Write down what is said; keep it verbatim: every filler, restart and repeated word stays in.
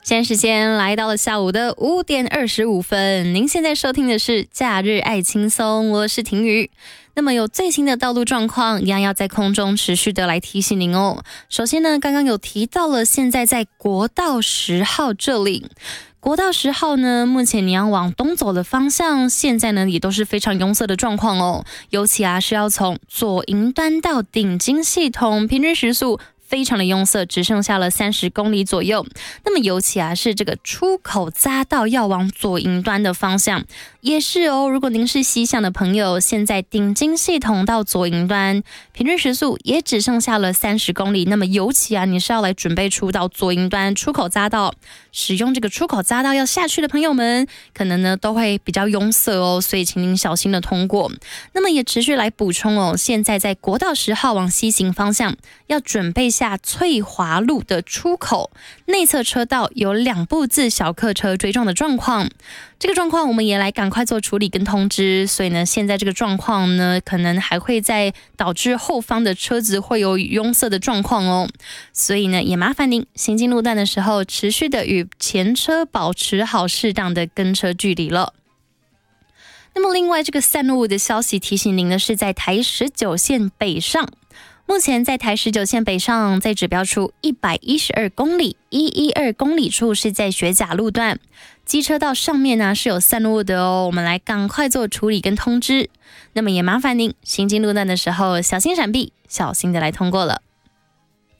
现在时间来到了下午的五点二十五分，您现在收听的是假日爱轻松，我是婷宇。那么有最新的道路状况，一样要在空中持续的来提醒您哦。首先呢，刚刚有提到了，现在在国道十号这里。国道十号呢，目前你要往东走的方向，现在呢也都是非常拥塞的状况哦。尤其啊是要从左营端到顶金系统，平均时速非常的拥塞，只剩下了三十公里左右。那么尤其啊是这个出口匝道要往左营端的方向，也是哦。如果您是西向的朋友，现在顶金系统到左营端，平均时速也只剩下了三十公里。那么尤其啊，你是要来准备出到左营端出口匝道，使用这个出口匝道要下去的朋友们，可能呢都会比较拥塞哦，所以请您小心的通过。那么也持续来补充哦，现在在国道十号往西行方向，要准备下翠华路的出口，内侧车道有两部自小客车追撞的状况。这个状况我们也来赶快做处理跟通知，所以呢，现在这个状况呢，可能还会再导致后方的车子会有拥塞的状况哦。所以呢，也麻烦您行进路段的时候，持续的与前车保持好适当的跟车距离了。那么另外这个散落物的消息提醒您的是，在台十九线北上。目前在台十九线北上，在指标处一百一十二公里、一百一十二公里处是在学甲路段，机车道上面呢是有散落物的哦，我们来赶快做处理跟通知。那么也麻烦您行进路段的时候，小心闪避，小心的来通过了。